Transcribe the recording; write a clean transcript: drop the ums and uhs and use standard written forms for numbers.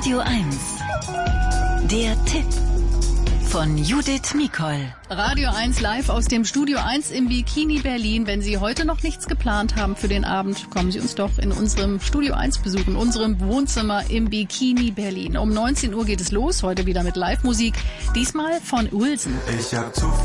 Radio 1. Der Tipp von Judith Mikol. Radio 1 live aus dem Studio 1 im Bikini Berlin. Wenn Sie heute noch nichts geplant haben für den Abend, kommen Sie uns doch in unserem Studio 1 besuchen, unserem Wohnzimmer im Bikini Berlin. Um 19 Uhr geht es los, heute wieder mit Live-Musik, diesmal von Wilson. Ich hab zu